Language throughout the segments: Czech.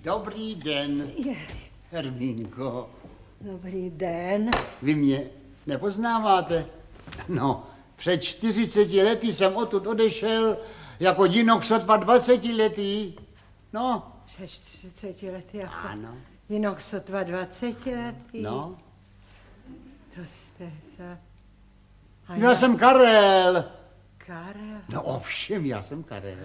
Dobrý den, Hermínko. Dobrý den. Vy mě nepoznáváte? No, před 40 lety jsem odtud odešel jako dinok sotva 20 letý. No. Před 40 lety jako Ano. dinok sotva 20 letý. No. To jste za... Já jsem Karel. Karel. No ovšem, já jsem Karel.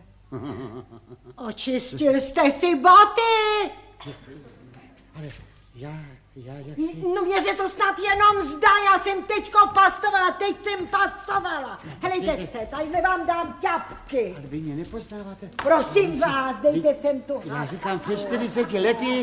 Očistil jste si boty! Ale jak si... No mně se to snad jenom zdá, já jsem teď pastovala. Helejte se, tadyhle vám dám ťapky. Ale vy mě nepoznáváte? Prosím vás, dejte sem tu. Já říkám, před 40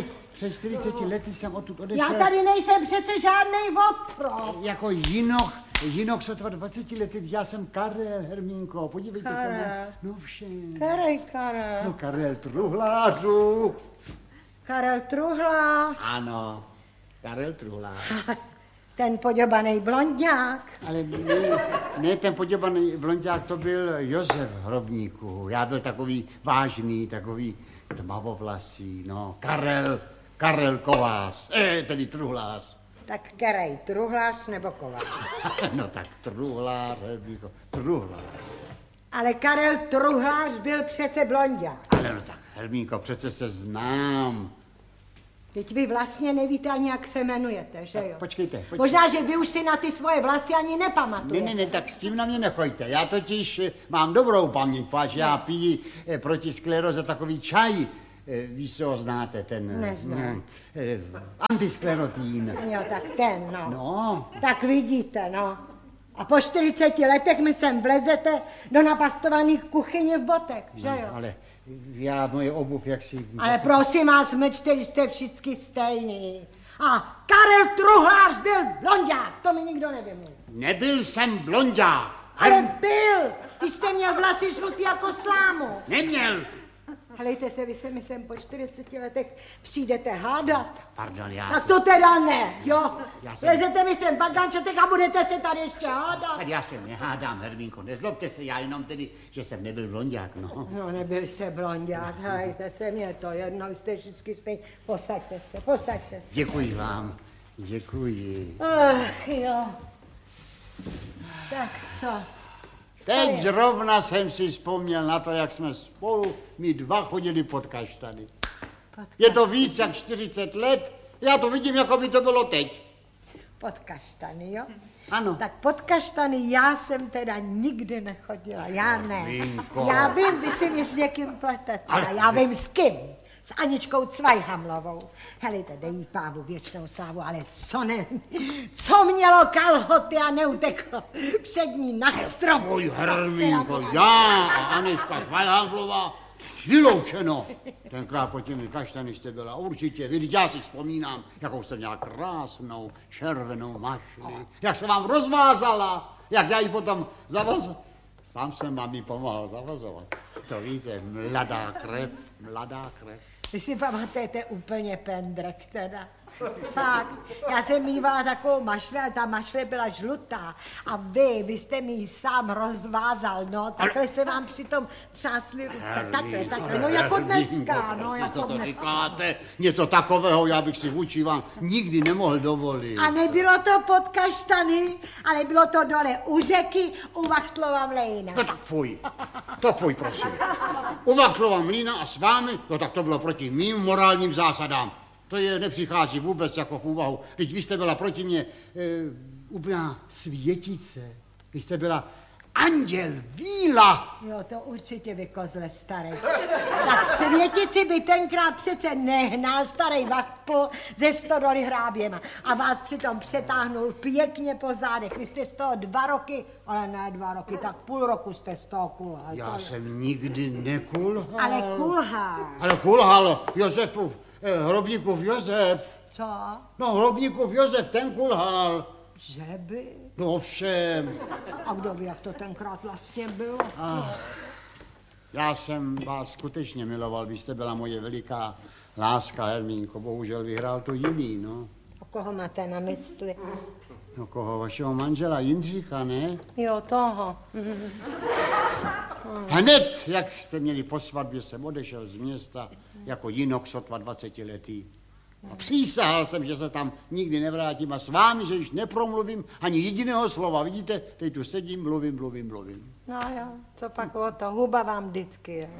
lety jsem odtud odešel. Já tady nejsem přece žádnej otrok. Jako jinok sotva 20 lety, já jsem Karel, Hermínko, podívejte se na... No všem. Karel. No Karel Truhlářů. Karel Truhlář. Ano, Karel Truhlář. Ten poděbanej blonďák. Ale ne, ten poděbaný blonďák, to byl Josef Hrobníků. Já byl takový vážný, takový tmavovlasý, no. Karel Kovář, tedy Truhlář. Tak kerej, Truhlář nebo Kovář? No tak Truhlář, Truhlář. Ale Karel Truhlář byl přece blonďák. Ale no tak, Hermínko, přece se znám. Teď vy vlastně nevíte ani, jak se jmenujete, že jo? Počkejte. Možná, že vy už si na ty svoje vlasy ani nepamatujete. Ne, tak s tím na mě nechoďte. Já totiž mám dobrou paměť, páč já piju proti skleroze takový čaj. Víš, co ho znáte, ten... Neznám. Antisklerotín. Jo, tak ten, no. No. Tak vidíte, no. A po 40 letech mi sem vlezete do napastovaných kuchyně v botech, že jo? Ale já moje obuv jaksi... Ale prosím vás, mlčte, jste všichni stejný. A Karel Truhlář byl blonďák, to mi nikdo nevymluví. Nebyl jsem blonďák. Ale byl, vy jste měl vlasy žlutý jako slámu. Neměl. Helejte se, vy se mi sem po 40 letech přijdete hádat. Pardon, já Tak to teda ne, jo? Já jsem- Lezete mi sem bagančetek a budete se tady ještě hádat. Tak já se nehádám, Hermínko, nezlobte se, já jenom tedy, že jsem nebyl blonďák, no. No, nebyl jste blonďák, helejte se, mě to jedno, vy jste všichni stejný. Posaďte se. Děkuji vám, děkuji. Ach, jo. Tak co? Teď zrovna jsem si vzpomněl na to, jak jsme spolu, my dva chodili pod kaštany. Je to víc jak 40 let, já to vidím, jako by to bylo teď. Pod kaštany, jo? Ano. Tak pod kaštany já jsem teda nikdy nechodila, já ne. Hermínko. Já vím, vy si mě s někým pletete, ale já vím s kým. S Aničkou Cvajhamlovou. Helejte, dej jí pávu věčnou slávu, ale co mělo kalhoty a neuteklo před ní na strom. Oj, Hermínko, já a Anička Cvajhamlová, vyloučeno. Tenkrát pod těmi kaštany jste byla určitě. Vždyť já si vzpomínám, jakou jste měla krásnou červenou mašli. Jak se vám rozvázala, jak já ji potom zavazoval. Sám jsem vám ji pomohl zavazovat. To víte, mladá krev. Vy si pamatujete úplně pendrek teda. Fakt, já jsem mývala takovou mašli, ale ta mašle byla žlutá. A vy jste mi ji sám rozvázal, no. Takhle se vám přitom třásly ruce. Takhle, no jako dneska, no jako Co to dneska. říkáte? Něco takového já bych si vůči vám nikdy nemohl dovolit. A nebylo to pod kaštany, ale bylo to dole u řeky, u Vachtlova mlejna. No tak fuj. To fuj, prosím. U Vachtlova mlýna a s vámi, no tak to bylo proti mým morálním zásadám. To je nepřichází vůbec jako v úvahu. Teď vy jste byla proti mně úplná světice. Vy jste byla anděl, víla. Jo, to určitě vy kozle starý. Tak světici by tenkrát přece nehnal starý Vachtl ze stodoly hráběma a vás přitom přetáhnul pěkně po zádech. Vy jste z toho 2 roky, ale ne 2 roky, tak půl roku jste z toho kulhal. Já jsem nikdy nekulhal. Ale kulhal. Ale kulhal Josefův, Hrobníkův Josef. Co? No, Hrobníkův Josef, ten kulhal. Že by? No ovšem. A kdo ví, jak to tenkrát vlastně bylo? Já jsem vás skutečně miloval, vy jste byla moje veliká láska, Hermínko. Bohužel vyhrál to jiný, no. A koho máte na mysli? No koho, vašeho manžela Jindřicha, ne? Jo, toho. Hned, jak jste měli po svatbě, jsem odešel z města jako jinok sotva 20letý. A přísahal jsem, že se tam nikdy nevrátím a s vámi, že již nepromluvím ani jediného slova. Vidíte, teď tu sedím, mluvím. No jo, co pak o to, huba vám vždycky je.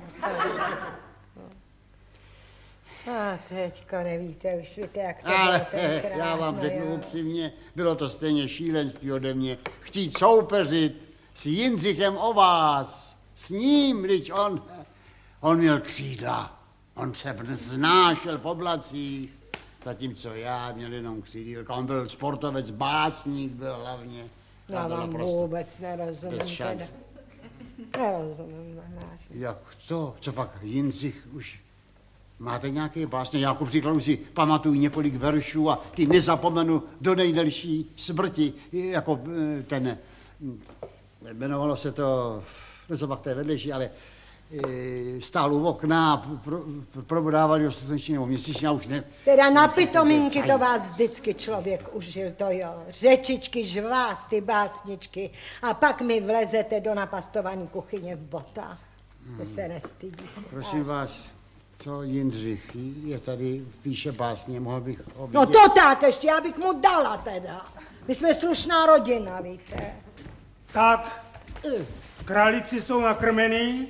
A teďko nevíte, už víte, jak to Ale bylo tenkrát. já vám řeknu upřímně, bylo to stejně šílenství ode mě. Chtít soupeřit s Jindřichem o vás, s ním, když on měl křídla. On se vznášel po oblacích, zatímco já měl jenom křídílka. On byl sportovec, básník byl hlavně. Já vám vůbec nerozumím teda. Nerozumím. Jak to? Co pak Jindřich už... Máte nějaké básně? Já ku příkladu si pamatuju několik veršů a ty nezapomenu do nejdelší smrti, jako ten, jmenovalo se to, nezapak té vedlejší, ale stál u okna a probodávali ho sluneční nebo měsíčně a už ne. Teda na pitomínky to vás vždycky člověk užil, to jo. Řečičky, žvásty, básničky a pak mi vlezete do napastování kuchyně v botách. Vy se nestydíte. Prosím vás, co Jindřich je tady, píše básně, mohl bych ho vidět? No to tak, ještě já bych mu dala teda. My jsme slušná rodina, víte. Tak, králíci jsou nakrmený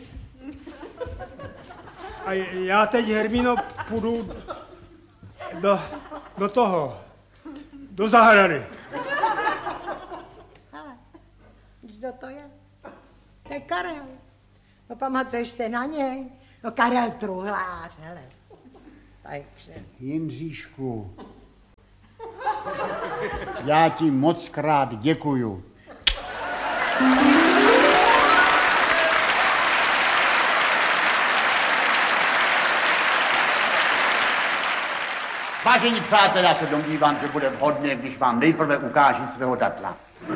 a já teď, Hermíno, půjdu do zahrady. Ale, kdo to je? To je Karel. No pamatuješ se na něj? No Karel Truhlář, hele. Takže. Jindříšku, já ti moc krát děkuju. Vážení přátelé, já se domnívám, že bude vhodné, když vám nejprve ukážu svého datla.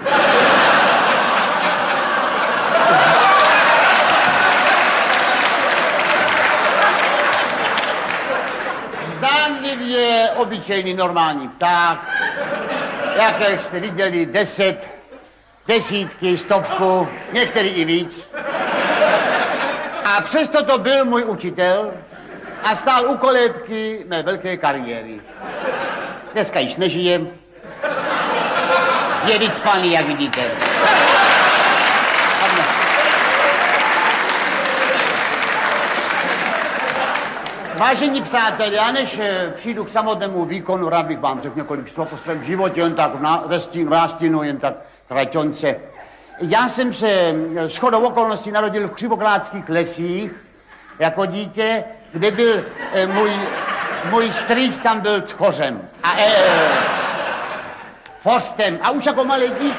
Zdánlivě obyčejný normální pták, jaké jste viděli 10, desítky, 100, některý i víc. A přesto to byl můj učitel a stál u kolébky mé velké kariéry. Dneska již nežijem, je vycpaný, jak vidíte. Vážení přátelé, já než přijdu k samotnému výkonu, rád bych vám řekl několik slov o svém životě, jen tak ve nástínu, jen tak kraťonce. Já jsem se shodou okolností narodil v Křivoklátských lesích jako dítě, kde byl můj strýc tam byl tchořem a forstem. A už jako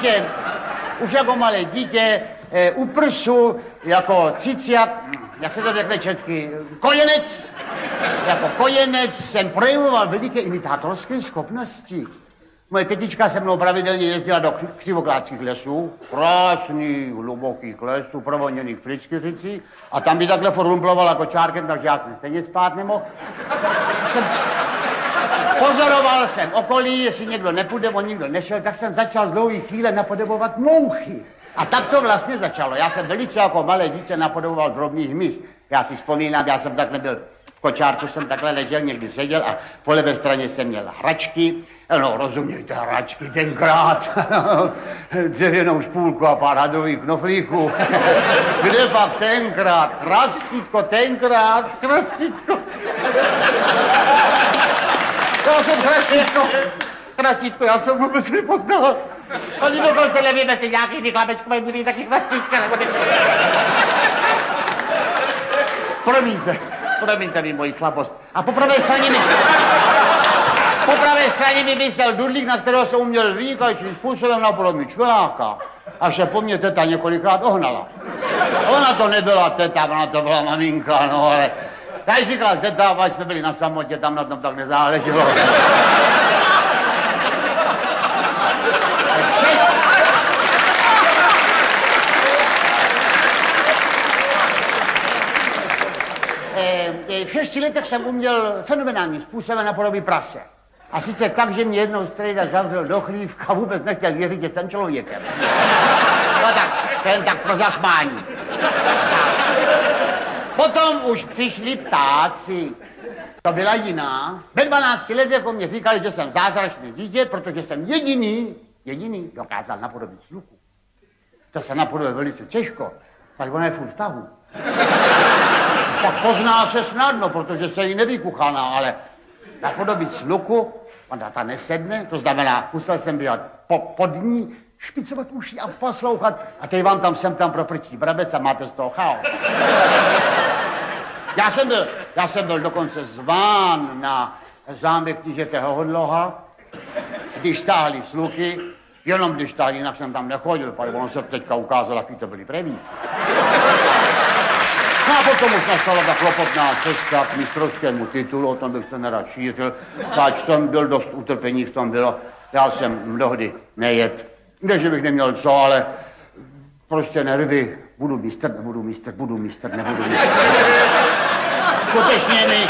malé dítě u prsu jako ciciak, jak se to řekne česky, kojenec. Jako kojenec jsem projevoval veliké imitátorské schopnosti. Moje tetička se mnou pravidelně jezdila do Křivoklátských lesů, krásných, hlubokých lesů, provoněných prýčkyřicí, a tam by takhle rumplovala kočárkem, takže já jsem stejně spát nemohl. Pozoroval jsem okolí, jestli někdo nepůjde, on nikdo nešel, tak jsem začal z dlouhé chvíle napodobovat mouchy. A tak to vlastně začalo. Já jsem velice jako malé dítě napodoboval drobný hmyz. Já si vzpomínám, já jsem takhle byl v kočárku, jsem takhle ležel, někdy seděl a po levé straně jsem měl hračky. No, rozumějte, hračky tenkrát. Dřevěnou špůlku a pár hadrových knoflíků. Kde pak tenkrát? Chrastítko. Já jsem chrastítko, já jsem vůbec nepoznal. Oni dokonce nevím, jestli nějaký vyklapečkové byli taky chrastítce, nebo ne. Promiňte mi moji slabost. A po pravé straně mi vysel dudlík, na kterého jsem uměl vynikajícím způsobem napodobit čveláka. Až se po mně teta několikrát ohnala. Ona to nebyla teta, ona to byla maminka, no ale... Já říkal teta, až jsme byli na samotě, tam na tom tak nezáleželo. V 6 letech jsem uměl fenomenálním způsobem napodobit prase. A sice tak, že mě jednou strejda zavřel do chlívka a vůbec nechtěl věřit, že jsem člověkem. No tak, to jen tak pro zasmání. Potom už přišli ptáci. To byla jiná. Ve 12 letech jako mě říkali, že jsem zázračné dítě, protože jsem jediný dokázal napodobit sluchu. To se napodobuje velice těžko, tak ona je furt v tahu. Tak pozná se snadno, protože se jí nevykuchaná, ale napodobit sluchu, ona ta nesedne, to znamená, musel jsem být pod ní, špicovat uši a poslouchat a teď vám tam sem tam proprčí brabec a máte z toho chaos. Já jsem byl dokonce zván na zámek knížete Hodloha, když táhli sluky, jenom když táhli, jinak jsem tam nechodil, protože ono se teďka ukázalo, jaký to byli prevíci. No a potom už nastala ta klopotná cesta k mistrovskému titulu, o tom bych to nerad šířil, páč jsem byl dost utrpení v tom bylo, já jsem mnohdy nejet. Ne, že bych neměl co, ale prostě nervy, budu mistr. Skutečně mi...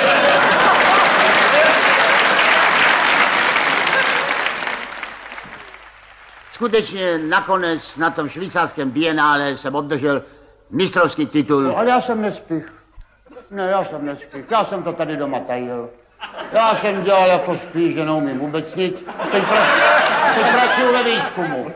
Skutečně nakonec na tom švýcarském bienále jsem obdržel mistrovský titul. Ale já jsem nespích. Já jsem to tady doma tajil. Já jsem dělal jako spíš, že neumím vůbec nic. Teď pracuji ve výzkumu.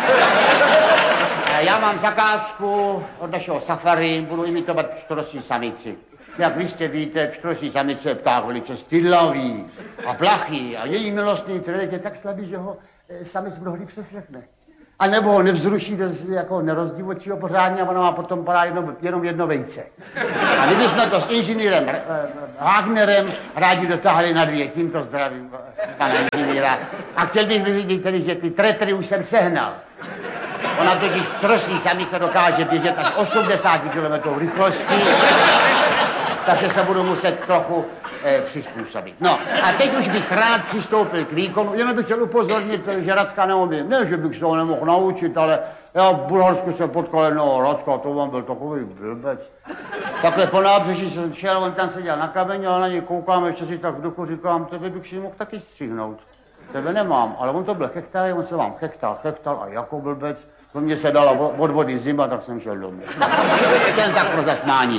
Já mám zakázku od našeho safari, budu imitovat pštrosí samici. Jak vy jistě víte, pštrosí samice je pták velice stydlavý a plachý a její milostný trilek je tak slabý, že ho samic mnohdy přeslechne. A nebo ho nevzruší jako nerozdívočí ho pořádně a ona má potom padá jenom jedno vejce. A my bychom to s inženýrem Wagnerem rádi dotáhli na 2, tímto zdravím pana inženýra. A chtěl bych vidět tedy, že ty tretry už jsem sehnal. Ona totiž pštrosí samice dokáže běžet až 80 km rychlostí, takže se budu muset trochu přizpůsobit. No a teď už bych rád přistoupil k výkonu, jenom bych chtěl upozornit, že Racka neumím. Ne, že bych se ho nemohl naučit, ale já v Bulharsku jsem potkal jednoho Racka, to vám byl takový blbec. Takhle po nábřeží jsem šel, on tam seděl na kameni, a na něj koukám, ještě si tak v duchu říkám, tebe bych si mohl taky střihnout. Tebe nemám, ale on to byl hektar, on se vám chechtal a jako blbec. To mě se dala od vody zima, tak jsem šel domů. Ten tak pro zasmání.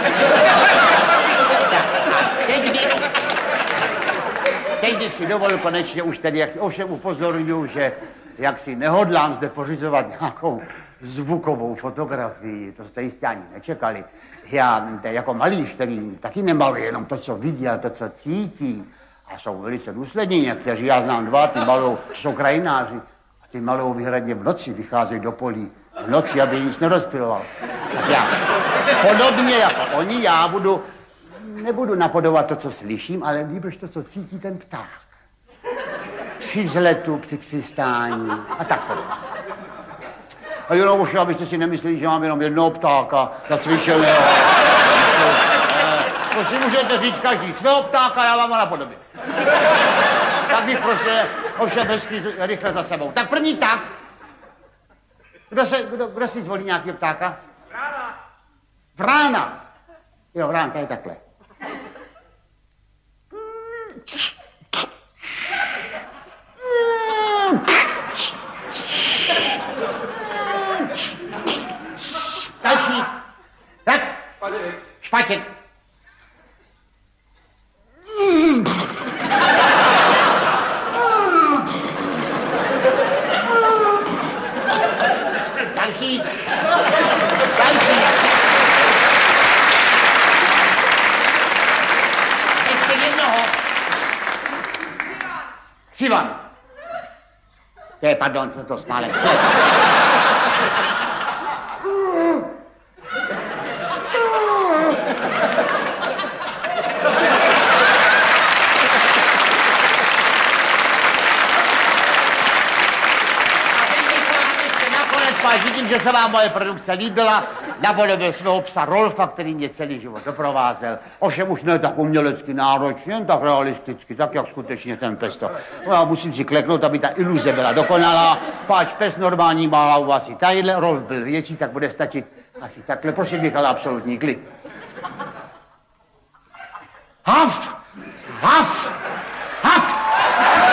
Teď bych si dovolil konečně už tedy, ovšem upozorňuji, že jak si nehodlám zde pořizovat nějakou zvukovou fotografii, to jste jistě ani nečekali. Já jako malíř, který taky nemaluje jenom to, co vidí, ale to, co cítí. A jsou velice důslední někteří, já znám 2, ty malou, jsou krajináři. Ty malou vyhradně v noci vycházejí do polí. V noci, aby nic nerozpiloval. Tak já, podobně jako oni, já nebudu napodobovat to, co slyším, ale líbíš to, co cítí ten pták. Při vzletu, při přistání a tak podobně. A jenom už, abyste si nemysleli, že mám jenom jednoho ptáka zacvičeného. To si můžete říct každý svého ptáka, já vám ho napodobím. Tak bych prostě ovšem hezky rychle za sebou. Tak první tak. Kdo si zvolí nějakého ptáka? Vrána. Jo, vrán, to je takhle. Další. Tak. Špaček. Další. Ještě jednoho. Sivan. Pardon, to smálek. Vidím, že se vám moje produkce líbila, napodobil svého psa Rolfa, který mě celý život doprovázel. Ovšem už ne tak umělecky náročně, jen tak realisticky, tak jak skutečně ten pes to. No, já musím si kleknout, aby ta iluze byla dokonalá. Páč pes normální má hlavu asi tadyhle, Rolf byl větší, tak bude stačit asi takhle. Prosím bych, ale absolutní klid. Haf! Haf!